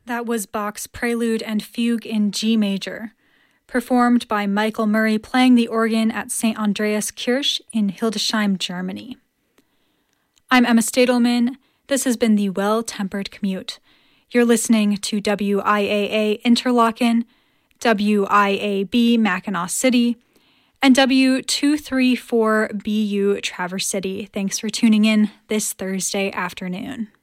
That was Bach's Prelude and Fugue in G major, performed by Michael Murray playing the organ at St. Andreas Kirche in Hildesheim, Germany. I'm Emma Stadelman. This has been the Well-Tempered Commute. You're listening to WIAA Interlaken, WIAB Mackinac City, and W234BU Traverse City. Thanks for tuning in this Thursday afternoon.